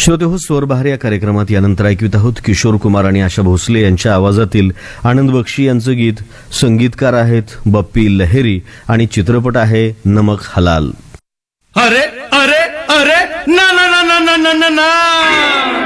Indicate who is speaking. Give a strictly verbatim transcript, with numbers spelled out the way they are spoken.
Speaker 1: श्रोते हो, स्वरबहार या कार्यक्रमात यानंतर ऐकवित आहोत किशोर कुमार आणि आशा भोसले यांच्या आवाजातील आनंद बक्षी यांचं गीत. संगीतकार आहेत बप्पी लहेरी आणि चित्रपट आहे नमक हलाल.
Speaker 2: अरे अरे अरे ना ना ना ना ना ना ना